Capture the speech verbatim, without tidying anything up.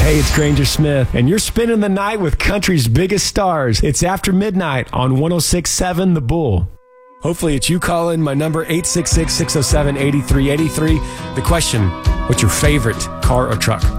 Hey, it's Granger Smith, and you're spending the night with country's biggest stars. It's After Midnight on one oh six point seven The Bull. Hopefully it's you calling my number eight six six, six oh seven, eight three eight three. The question, what's your favorite car or truck?